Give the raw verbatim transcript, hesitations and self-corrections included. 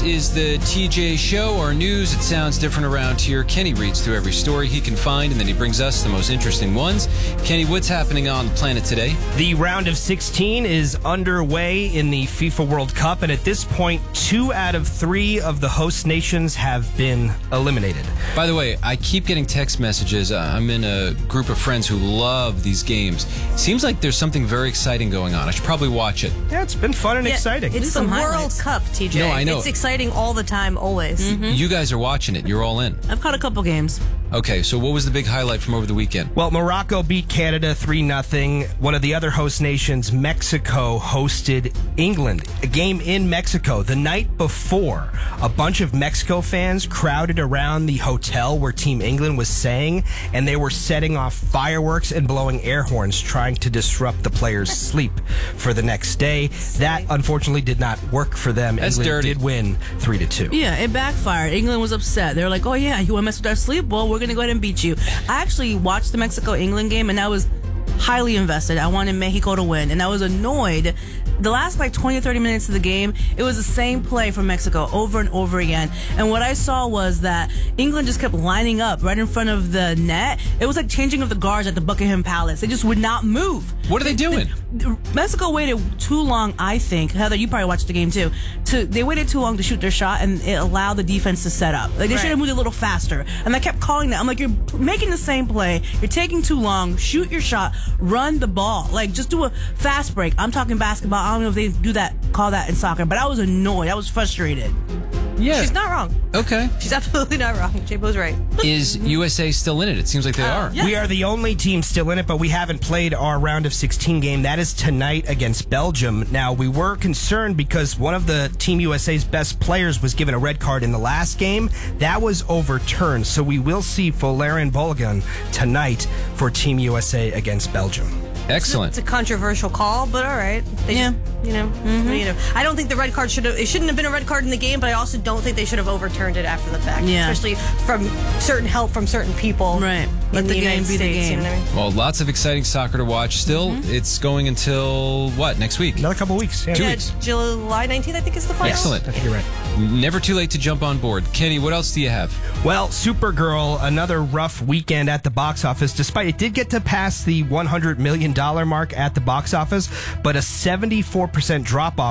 is the T J Show, our news. It sounds different around here. Kenny reads through every story he can find, and then he brings us the most interesting ones. Kenny, what's happening on the planet today? The round of sixteen is underway in the FIFA World Cup, and at this point, two out of three of the host nations have been eliminated. By the way, I keep getting text messages. Uh, I'm in a group of friends who love these games. Seems like there's something very exciting going on. I should probably watch it. Yeah, it's been fun and Yeah, exciting. It's the Some World highlights. Cup, T J. No, I know. It's exciting all the time, always. Mm-hmm. You guys are watching it. You're all in. I've caught a couple games. Okay, so what was the big highlight from over the weekend? Well, Morocco beat Canada three nothing. One of the other host nations, Mexico, hosted England. A game in Mexico. The night before, a bunch of Mexico fans crowded around the hotel where Team England was staying, and they were setting off fireworks and blowing air horns, trying to disrupt the players' sleep for the next day. That, unfortunately, did not work for them. That's England dirty. did win three to two. Yeah, it backfired. England was upset. They were like, oh, yeah, you want to mess with our sleep? Well, we're going to go ahead and beat you. I actually watched the Mexico-England game, and I was highly invested. I wanted Mexico to win, and I was annoyed. The last like twenty or thirty minutes of the game, it was the same play from Mexico over and over again. And what I saw was that England just kept lining up right in front of the net. It was like changing of the guards at the Buckingham Palace. They just would not move. What are they doing? Mexico waited too long, I think. Heather, you probably watched the game too. To They waited too long to shoot their shot, and it allowed the defense to set up. Like they Right. should have moved a little faster. And I kept calling that. I'm like, you're making the same play. You're taking too long. Shoot your shot. Run the ball. Like, just do a fast break. I'm talking basketball. I don't know if they do that, call that in soccer, but I was annoyed. I was frustrated. Yeah. She's not wrong. Okay. She's absolutely not wrong. J-Bo's right. Is U S A still in it? It seems like they are. yeah. We are the only team still in it, but we haven't played our round of sixteen game. That is tonight against Belgium. Now, we were concerned because one of the Team U S A's best players was given a red card in the last game. That was overturned, so we will see Folarin Balogun tonight for Team U S A against Belgium. Excellent. It's a controversial call, but all right. They Yeah. just, you know, you know. I don't think the red card should have. It shouldn't have been a red card in the game, but I also don't think they should have overturned it after the fact. Yeah. Especially from certain help from certain people. Right. Let in the the, game United be the States, game. You know what I mean? Well, lots of exciting soccer to watch. Still, it's going until what, next week? Another couple weeks. Yeah. Two Yeah, weeks. July nineteenth, I think, is the final. Excellent. I think you're right. Never too late to jump on board. Kenny, what else do you have? Well, Supergirl, another rough weekend at the box office, despite it did get to pass the one hundred million dollars mark at the box office, but a seventy-four percent drop off